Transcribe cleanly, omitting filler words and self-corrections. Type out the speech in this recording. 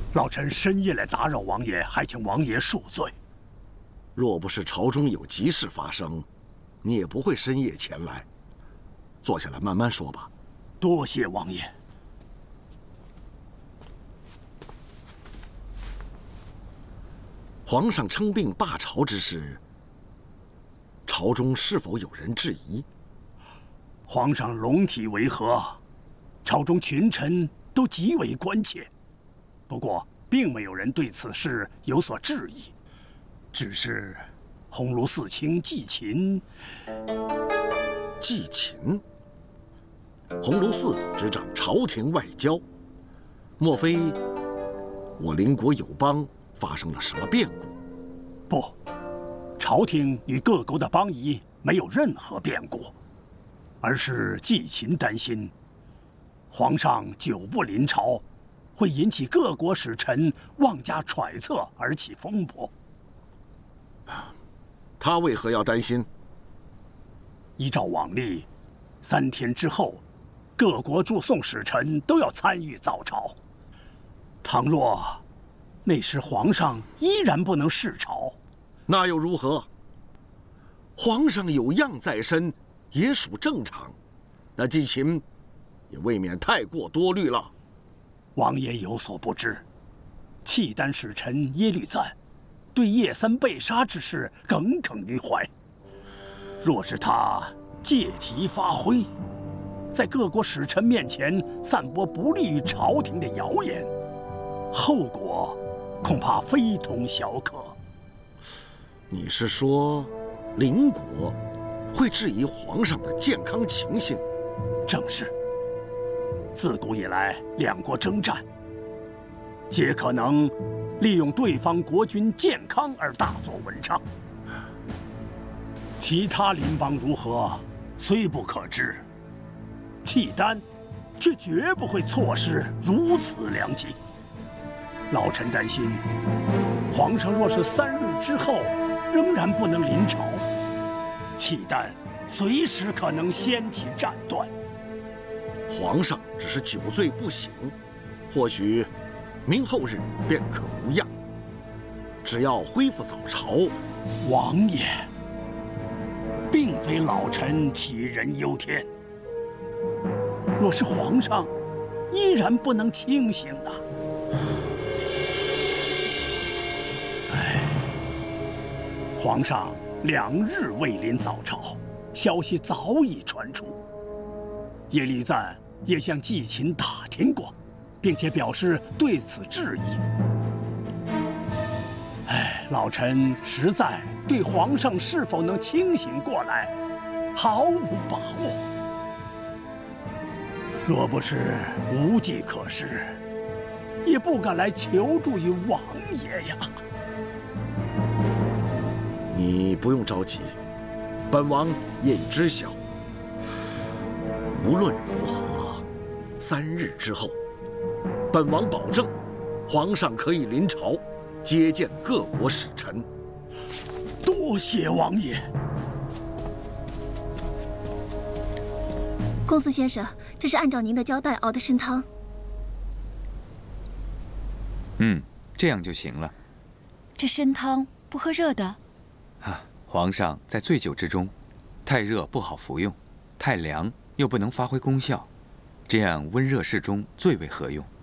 老臣深夜来打扰王爷，还请王爷恕罪。 若不是朝中有急事发生，你也不会深夜前来。坐下来慢慢说吧。 多谢王爷。 皇上称病罢朝之事，朝中是否有人质疑？ 皇上龙体为何？朝中群臣都极为关切。不过，并没有人对此事有所质疑，只是鸿胪寺卿季秦。 季秦，鸿胪寺执掌朝廷外交，莫非我邻国友邦发生了什么变故？ 不，朝廷与各国的邦谊没有任何变故，而是季秦担心，皇上久不临朝，会引起各国使臣妄加揣测而起风波。 他为何要担心？ 依照往例，3天之后，各国驻宋使臣都要参与早朝。倘若那时皇上依然不能视朝， 那又如何？皇上有恙在身，也属正常。那季秦也未免太过多虑了。 王爷有所不知，契丹使臣耶律赞对叶森被杀之事耿耿于怀。若是他借题发挥，在各国使臣面前散播不利于朝廷的谣言，后果恐怕非同小可。 你是说，邻国会质疑皇上的健康情形？ 正是。自古以来，两国征战，皆可能利用对方国君健康而大做文章。其他邻邦如何，虽不可知，契丹却绝不会错失如此良机。老臣担心，皇上若是3日之后仍然不能临朝，契丹随时可能掀起战端。 皇上只是酒醉不醒，或许明后日便可无恙。只要恢复早朝， 王爷，并非老臣杞人忧天。若是皇上依然不能清醒呢？皇上2日未临早朝，消息早已传出。耶律赞也向季秦打听过，并且表示对此质疑。老臣实在对皇上是否能清醒过来毫无把握。若不是无计可施，也不敢来求助于王爷呀。 你不用着急，本王也已知晓。无论如何，3日之后，本王保证，皇上可以临朝，接见各国使臣。 多谢王爷。 公孙先生，这是按照您的交代熬的参汤。 这样就行了。 这参汤不喝热的？ 皇上在醉酒之中，太热不好服用，太凉又不能发挥功效，这样温热适中最为合用。